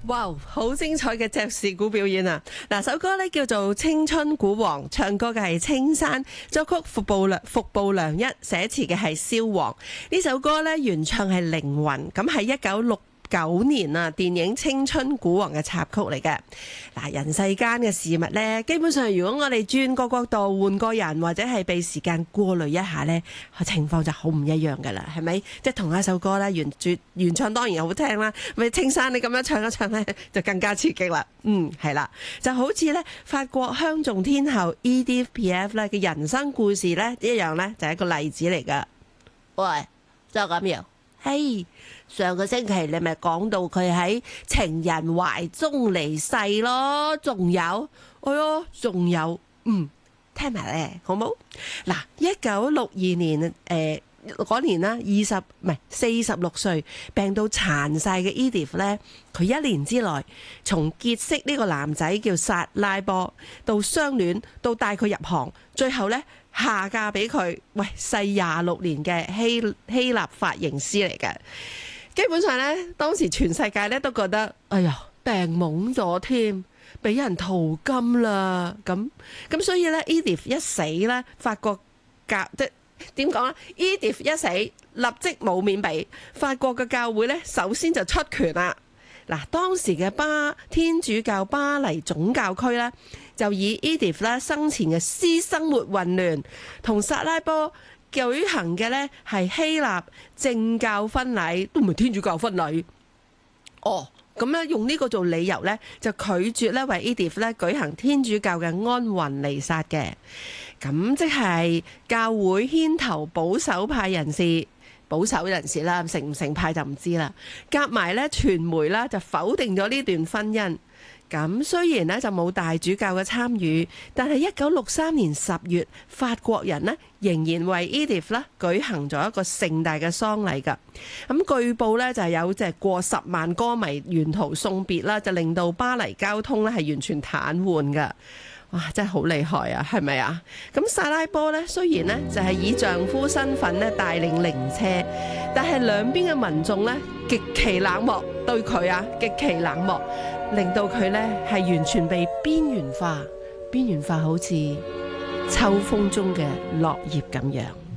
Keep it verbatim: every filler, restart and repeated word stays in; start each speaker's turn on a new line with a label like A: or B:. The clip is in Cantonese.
A: 哇，好精彩嘅爵士鼓表演啊！嗱，首歌咧叫做《青春鼓王》，唱歌嘅係青山，作曲服部良服部良一，寫詞嘅係蕭煌。呢首歌咧原唱係凌雲，咁係一九六九年啊，電影《青春鼓王》嘅插曲嚟嘅。嗱，人世間嘅事物呢，基本上如果我哋轉個角度，換個人，或者係被時間過濾一下呢，情況就好唔一樣噶啦，係咪？即係同一首歌呢，原著原唱當然好聽啦，咪青山你咁樣唱一唱呢，就更加刺激啦。嗯，係啦，就好似呢法國香頌天后 Edith Piaf 咧嘅人生故事呢一樣呢，就係一個例子嚟噶。喂，周錦瑤。嘿，hey, 上個星期你咪講到佢喺情人懷中離世咯，仲有，哎喲，仲有，嗯，聽埋咧，好冇？嗱，一九六二年誒嗰、呃、年啦，二十唔係四十六歲，病到殘晒嘅 Edith 咧，佢一年之內從結識呢個男仔叫薩拉波，到相戀，到帶佢入行，最後咧。下嫁俾佢，喂，細廿六年嘅希希臘髮型師嚟嘅，基本上呢，當時全世界咧都覺得，哎呀，病懵咗添，俾人淘金啦，咁咁所以呢 Edith 一死呢，法國教即點講啊 Edith 一死，立即冇面俾法國嘅教會呢，首先就出拳啦。嗱，當時嘅巴天主教巴黎總教區咧，就以 Edith 咧生前嘅私生活混亂，同薩拉波舉行嘅咧係希臘正教婚禮，都唔係天主教婚禮。哦，咁咧用呢個做理由咧，就拒絕咧為 Edith 咧舉行天主教嘅安魂彌撒嘅。咁即係教會牽頭保守派人士。保守人士啦，成唔成派就唔知啦。夾埋咧，傳媒啦就否定咗呢段婚姻。咁雖然咧就冇大主教嘅參與，但係一九六三年十月，法國人呢仍然為 Edith 啦舉行咗一個盛大嘅喪禮㗎。咁據報咧就係有隻過十萬歌迷沿途送別啦，就令到巴黎交通咧係完全癱瘓㗎。哇！真係好厲害啊，係咪啊？咁薩拉波咧，雖然咧就係以丈夫身份咧帶領靈車，但係兩邊嘅民眾咧極其冷漠對佢啊，極其冷漠，令到佢咧係完全被邊緣化，邊緣化好似秋風中嘅落葉咁樣。